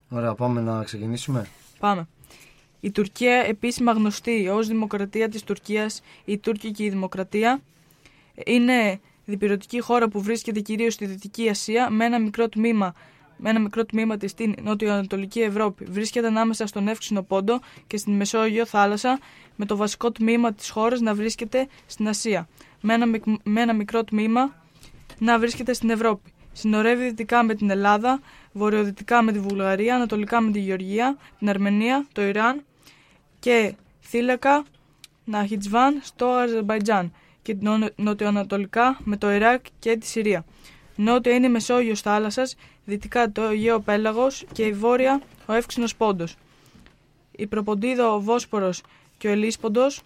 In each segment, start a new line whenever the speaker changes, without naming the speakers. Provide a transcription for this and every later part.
Ωραία, πάμε να ξεκινήσουμε.
Πάμε. Η Τουρκία, επίσημα γνωστή ως Δημοκρατία της Τουρκίας, η Τουρκική Δημοκρατία, είναι διπυρωτική χώρα που βρίσκεται κυρίως στη Δυτική Ασία με ένα μικρό τμήμα της στην νοτιοανατολική Ευρώπη. Βρίσκεται ανάμεσα στον Εύξηνο Πόντο και στην Μεσόγειο θάλασσα, με το βασικό τμήμα της χώρας να βρίσκεται στην Ασία, με ένα μικρό τμήμα να βρίσκεται στην Ευρώπη. Συνορεύει δυτικά με την Ελλάδα, βορειοδυτικά με τη Βουλγαρία, ανατολικά με τη Γεωργία, την Αρμενία, το Ιράν και θύλακα Ναχιτσβάν στο Αζερμπαϊτζάν και νοτιοανατολικά με το Ιράκ και τη Συρία. Νότια είναι η Μεσόγειος θάλασσας, δυτικά το Αιγαίο Πέλαγος και η βόρεια ο Εύξηνος Πόντος. Η Προποντίδα, ο Βόσπορος και ο Ελίσποντος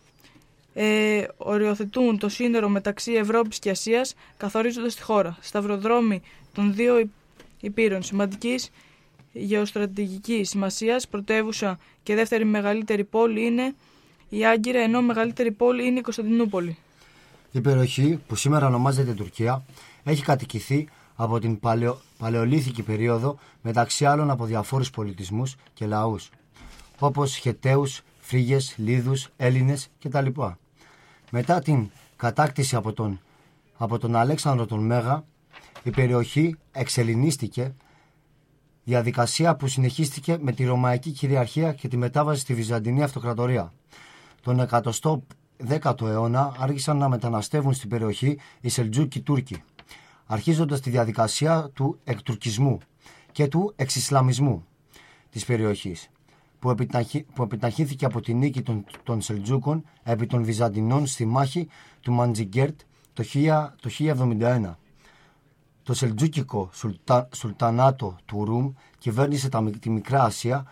οριοθετούν το σύνορο μεταξύ Ευρώπης και Ασίας, καθορίζοντας τη χώρα. Σταυροδρόμοι των δύο υπήρων σημαντικής γεωστρατηγικής σημασίας, πρωτεύουσα και δεύτερη μεγαλύτερη πόλη είναι η Άγκυρα, ενώ μεγαλύτερη πόλη είναι η Κωνσταντινούπολη.
Η περιοχή που σήμερα ονομάζεται Τουρκία έχει κατοικηθεί από την παλαιολίθικη περίοδο, μεταξύ άλλων από διαφόρους πολιτισμούς και λαούς, όπως Χεταίους, Φρίγες, Λίδους, Έλληνες κτλ. Μετά την κατάκτηση από τον Αλέξανδρο τον Μέγα, η περιοχή εξελληνίστηκε, διαδικασία που συνεχίστηκε με τη Ρωμαϊκή κυριαρχία και τη μετάβαση στη Βυζαντινή Αυτοκρατορία. Τον 10ο αιώνα άρχισαν να μεταναστεύουν στην περιοχή οι Σελτζούκοι Τούρκοι, αρχίζοντας τη διαδικασία του εκτουρκισμού και του εξισλαμισμού της περιοχής, που επιταχύνθηκε από τη νίκη των Σελτζούκων επί των Βυζαντινών στη μάχη του Μαντζιγκέρτ το 1071. Το Σελτζούκικο Σουλτανάτο του Ρουμ κυβέρνησε τη Μικρά Ασία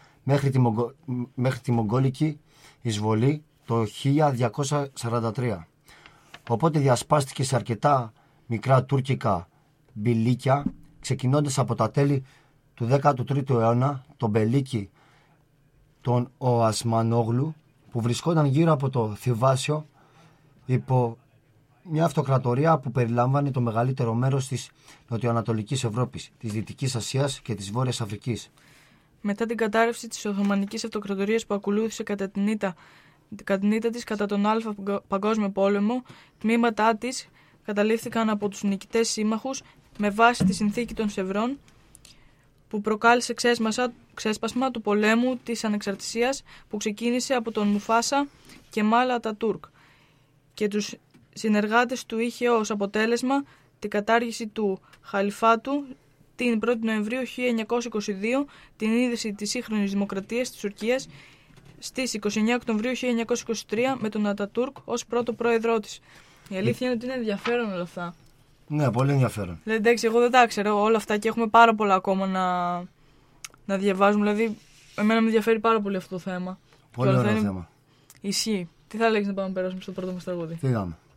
μέχρι τη Μογγόλικη εισβολή το 1243. Οπότε διασπάστηκε σε αρκετά μικρά τουρκικά μπιλίκια, ξεκινώντας από τα τέλη του 13ου αιώνα το μπελίκι των Οασμανόγλου, που βρισκόταν γύρω από το Θηβάσιο υπό μια αυτοκρατορία που περιλάμβανε το μεγαλύτερο μέρος της νοτιοανατολικής Ευρώπης, της Δυτικής Ασίας και της Βόρειας Αφρικής.
Μετά την κατάρρευση της Οθωμανικής Αυτοκρατορίας που ακολούθησε κατά την ήττα της κατά τον Άλφα Παγκόσμιο Πόλεμο, τμήματά της καταλήφθηκαν από τους νικητές σύμμαχους με βάση τη συνθήκη των Σευρών, που προκάλεσε ξέσπασμα του πολέμου της ανεξαρτησίας που ξεκίνησε από τον Μουφάσα Κεμάλ Ατατούρκ και τους συνεργάτες του είχε ως αποτέλεσμα την κατάργηση του Χαλιφάτου την 1η Νοεμβρίου 1922, την ίδρυση της σύγχρονης δημοκρατίας της Τουρκίας στις 29 Οκτωβρίου 1923 με τον Ατατούρκ ως πρώτο πρόεδρό της. Η αλήθεια είναι ότι είναι ενδιαφέρον όλα αυτά.
Ναι, πολύ ενδιαφέρον.
Δηλαδή, εντάξει, εγώ δεν τα ξέρω όλα αυτά και έχουμε πάρα πολλά ακόμα να διαβάζουμε. Δηλαδή, εμένα με ενδιαφέρει πάρα πολύ αυτό το θέμα.
Πολύ ωραίο θέμα.
Ισχύει. Τι θα λέγεις να πάμε να περάσουμε στο πρώτο μας τραγούδι?
Φύγαμε.